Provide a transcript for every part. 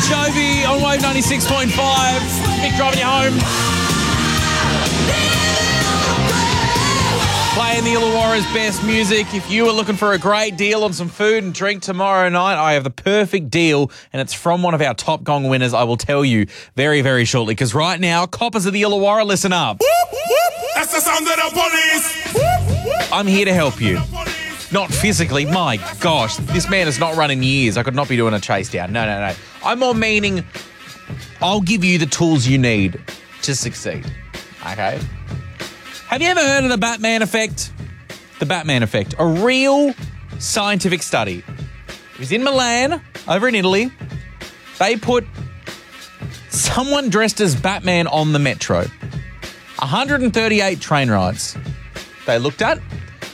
Jovi on Wave 96.5. Mick driving you home. Playing the Illawarra's best music. If you are looking for a great deal on some food and drink tomorrow night, I have the perfect deal, and it's from one of our Top Gong winners. I will tell you very, very shortly, because right now, coppers of the Illawarra, listen up. That's the sound of the police. I'm here to help you. Not physically. My gosh, this man has not run in years. I could not be doing a chase down. No. I'm more meaning I'll give you the tools you need to succeed. Okay? Have you ever heard of the Batman effect? The Batman effect. A real scientific study. It was in Milan, over in Italy. They put someone dressed as Batman on the metro. 138 train rides they looked at.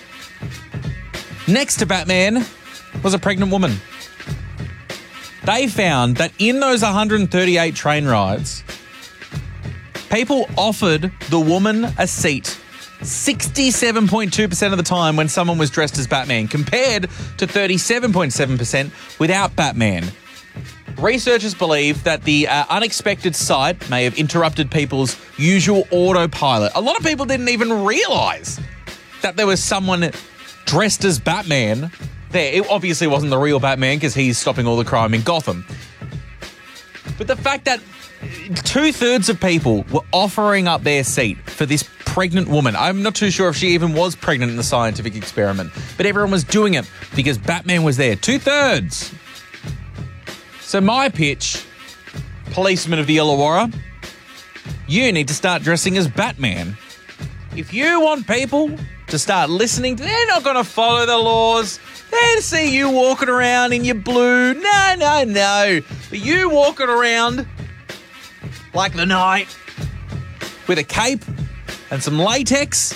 Next to Batman was a pregnant woman. They found that in those 138 train rides, people offered the woman a seat 67.2% of the time when someone was dressed as Batman, compared to 37.7% without Batman. Researchers believe that the unexpected sight may have interrupted people's usual autopilot. A lot of people didn't even realise that there was someone dressed as Batman there. It obviously wasn't the real Batman because he's stopping all the crime in Gotham. But the fact that 2/3 of people were offering up their seat for this pregnant woman. I'm not too sure if she even was pregnant in the scientific experiment, but everyone was doing it because Batman was there. 2/3. So my pitch, policeman of the Illawarra, you need to start dressing as Batman. If you want people to start listening, they're not going to follow the laws. They'll see you walking around in your blue. No. But you walking around like the night with a cape and some latex,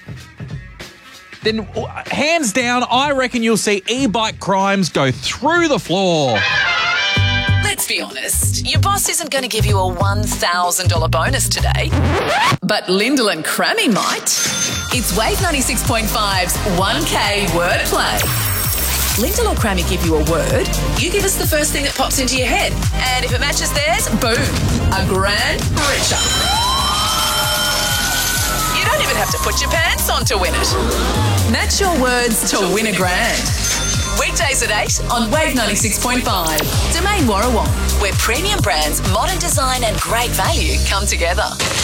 then hands down, I reckon you'll see e-bike crimes go through the floor. Let's be honest, your boss isn't going to give you a $1,000 bonus today, but Lyndall and Crammy might. It's Wave 96.5's 1K wordplay. Lyndall or Crammy give you a word, you give us the first thing that pops into your head, and if it matches theirs, boom, a grand richer. You don't even have to put your pants on to win it. Match your words to win a grand. Weekdays at 8 on Wave 96.5. Domain Warrawong, where premium brands, modern design and great value come together.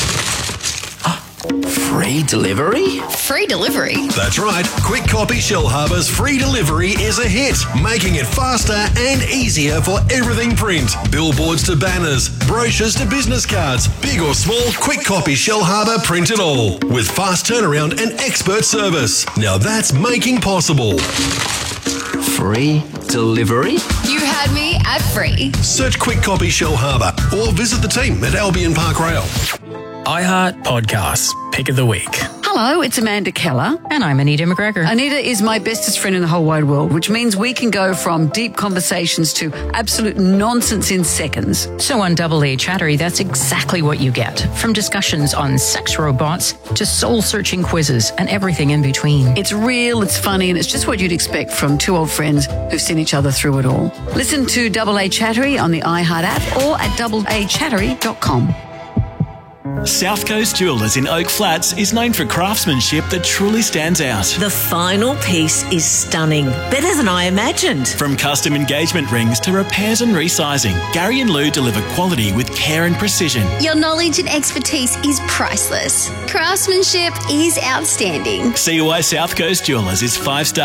Free delivery? Free delivery? That's right. Quick Copy Shellharbour's free delivery is a hit, making it faster and easier for everything print. Billboards to banners, brochures to business cards, big or small, Quick Copy Shellharbour print it all. With fast turnaround and expert service. Now that's making possible. Free delivery? You had me at free. Search Quick Copy Shellharbour or visit the team at Albion Park Rail. iHeart Podcasts, Pick of the Week. Hello, it's Amanda Keller. And I'm Anita McGregor. Anita is my bestest friend in the whole wide world, which means we can go from deep conversations to absolute nonsense in seconds. So on Double A Chattery, that's exactly what you get. From discussions on sex robots to soul-searching quizzes and everything in between. It's real, it's funny, and it's just what you'd expect from two old friends who've seen each other through it all. Listen to Double A Chattery on the iHeart app or at doubleachattery.com. South Coast Jewellers in Oak Flats is known for craftsmanship that truly stands out. The final piece is stunning, better than I imagined. From custom engagement rings to repairs and resizing, Gary and Lou deliver quality with care and precision. Your knowledge and expertise is priceless. Craftsmanship is outstanding. See why South Coast Jewellers is 5-star